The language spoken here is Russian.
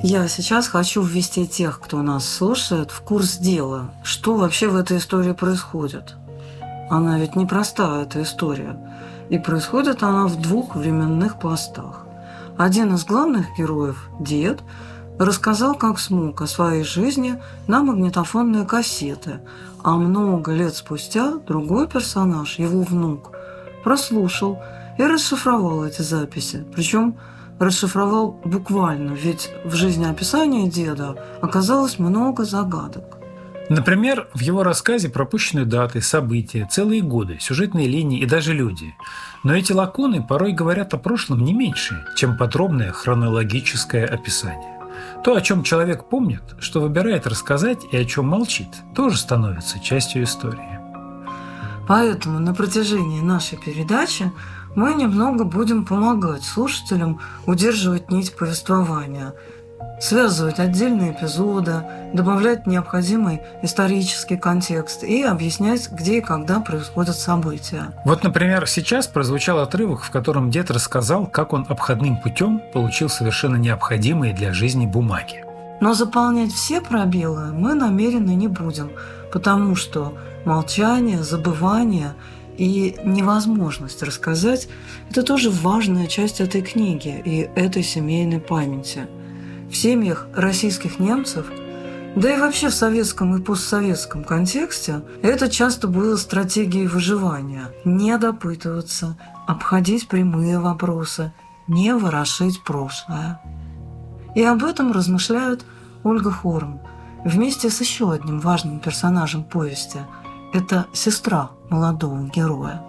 Я сейчас хочу ввести тех, кто нас слушает, в курс дела. Что вообще в этой истории происходит? Она ведь непростая, эта история. И происходит она в двух временных пластах. Один из главных героев, дед, рассказал, как смог, о своей жизни на магнитофонные кассеты, а много лет спустя другой персонаж, его внук, прослушал и расшифровал эти записи. Причем расшифровал буквально, ведь в жизнеописании деда оказалось много загадок. Например, в его рассказе пропущены даты, события, целые годы, сюжетные линии и даже люди. Но эти лакуны порой говорят о прошлом не меньше, чем подробное хронологическое описание. То, о чем человек помнит, что выбирает рассказать и о чем молчит, тоже становится частью истории. Поэтому на протяжении нашей передачи мы немного будем помогать слушателям удерживать нить повествования, связывать отдельные эпизоды, добавлять необходимый исторический контекст и объяснять, где и когда происходят события. Вот, например, сейчас прозвучал отрывок, в котором дед рассказал, как он обходным путем получил совершенно необходимые для жизни бумаги. Но заполнять все пробелы мы намерены не будем, потому что молчание, забывание и невозможность рассказать – это тоже важная часть этой книги и этой семейной памяти. В семьях российских немцев, да и вообще в советском и постсоветском контексте, это часто было стратегией выживания – не допытываться, обходить прямые вопросы, не ворошить прошлое. И об этом размышляет Ольга Хорн вместе с еще одним важным персонажем повести – это сестра молодого героя.